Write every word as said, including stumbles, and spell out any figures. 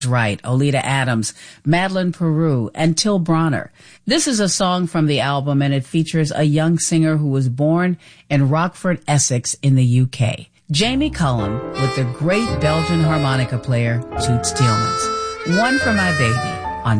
Right, Oleta Adams, Madeline Peru, and Till Bronner. This is a song from the album, and it features a young singer who was born in Rockford, Essex in the U K. Jamie Cullum with the great Belgian harmonica player Toots Thielemans. One for My Baby.